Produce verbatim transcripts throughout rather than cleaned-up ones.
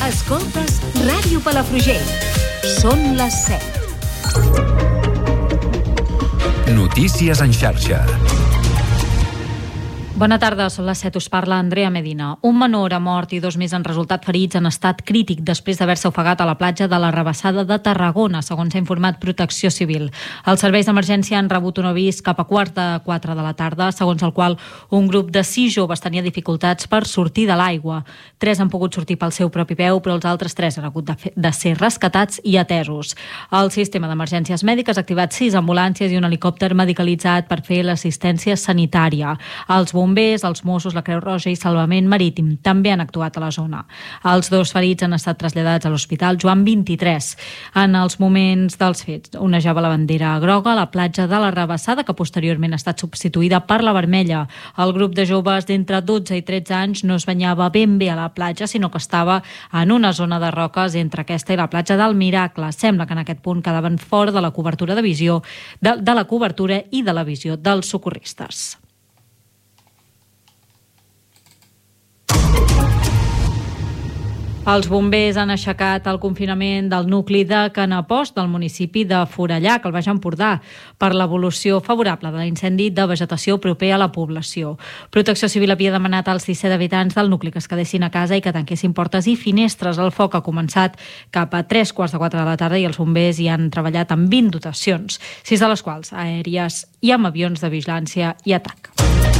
Escoltes Ràdio Palafrugell. Són les set. Notícies en xarxa. Bona tarda, són les set, us parla Andrea Medina. Un menor ha mort i dos més han resultat ferits en estat crític després d'haver-se ofegat a la platja de la Rabassada de Tarragona, segons ha informat Protecció Civil. Els serveis d'emergència han rebut un avís cap a quart de quatre de la tarda, segons el qual un grup de sis joves tenia dificultats per sortir de l'aigua. Tres han pogut sortir pel seu propi peu, però els altres tres han hagut de, fer, de ser rescatats i atesos. El sistema d'emergències mèdiques ha activat sis ambulàncies i un helicòpter medicalitzat per fer l'assistència sanitària. Els bombers, els Mossos, la Creu Roja i Salvament Marítim també han actuat a la zona. Els dos ferits han estat traslladats a l'Hospital Joan vint-i-tres. En els moments dels fets, onejava la bandera groga a la platja de la Rabassada, que posteriorment ha estat substituïda per la vermella. El grup de joves d'entre dotze i tretze anys no es banyava ben bé a la platja, sinó que estava en una zona de roques entre aquesta i la platja del Miracle. Sembla que en aquest punt quedaven fora de la cobertura de visió, de, de la cobertura i de la visió dels socorristes. Els bombers han aixecat el confinament del nucli de Canapost, del municipi de Forallac, al Baix Empordà, per l'evolució favorable de l'incendi de vegetació proper a la població. Protecció Civil havia demanat als disset habitants del nucli que es quedessin a casa i que tanquessin portes i finestres. El foc ha començat cap a tres quarts de quatre de la tarda i els bombers hi han treballat amb vint dotacions, sis de les quals aèries i amb avions de vigilància i atac.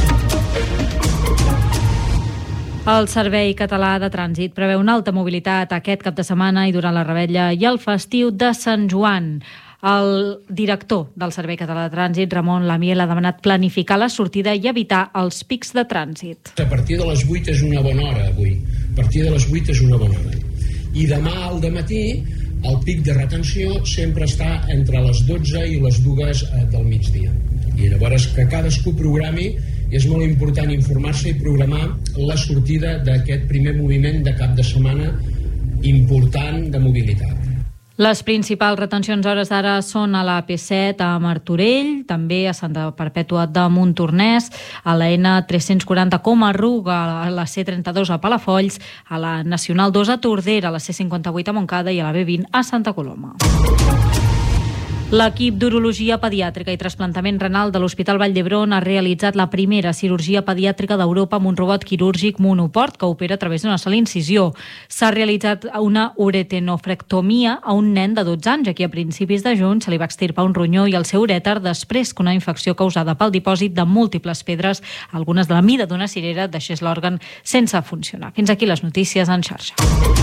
El Servei Català de Trànsit preveu una alta mobilitat aquest cap de setmana i durant la revetlla i el festiu de Sant Joan. El director del Servei Català de Trànsit, Ramon Lamiel, ha demanat planificar la sortida i evitar els pics de trànsit. A partir de les vuit és una bona hora, avui. A partir de les vuit és una bona hora. I demà al dematí el pic de retenció sempre està entre les dotze i les dues del migdia. I llavors que cadascú programi, és molt important informar-se i programar la sortida d'aquest primer moviment de cap de setmana important de mobilitat. Les principals retencions hores d'ara són a la A P set a Martorell, també a Santa Perpètua de Montornès, a la N tres-cents quaranta a Comarruga, a la C trenta-dos a Palafolls, a la Nacional dos a Tordera, a la C cinquanta-vuit a Montcada i a la B vint a Santa Coloma. L'equip d'urologia pediàtrica i trasplantament renal de l'Hospital Vall d'Hebron ha realitzat la primera cirurgia pediàtrica d'Europa amb un robot quirúrgic monoport que opera a través d'una sola incisió. S'ha realitzat una uretenofrectomia a un nen de dotze anys, a qui a principis de juny se li va extirpar un ronyó i el seu urèter després que una infecció causada pel dipòsit de múltiples pedres, algunes de la mida d'una cirera, deixés l'òrgan sense funcionar. Fins aquí les notícies en xarxa.